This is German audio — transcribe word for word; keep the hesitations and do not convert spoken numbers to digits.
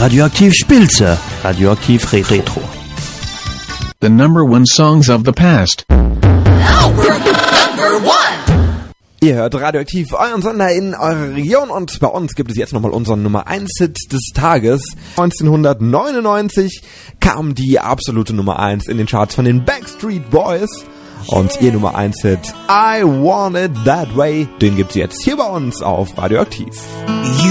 Radioaktiv Spilze, Radioaktiv Retro. The number one songs of the past. Number one. Ihr hört Radioaktiv, euren Sender in eurer Region, und bei uns gibt es jetzt nochmal unseren Nummer eins Hit des Tages. neunzehnhundertneunundneunzig kam die absolute Nummer eins in den Charts von den Backstreet Boys. Und ihr Nummer eins Hit, I Want It That Way, den gibt's jetzt hier bei uns auf Radioaktiv. You